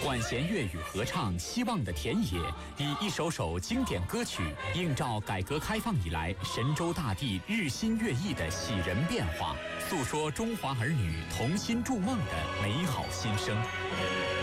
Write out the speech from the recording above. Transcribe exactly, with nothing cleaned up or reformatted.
管弦乐与合唱《希望的田野》，以一首首经典歌曲映照改革开放以来神州大地日新月异的喜人变化，诉说中华儿女同心筑梦的美好心声。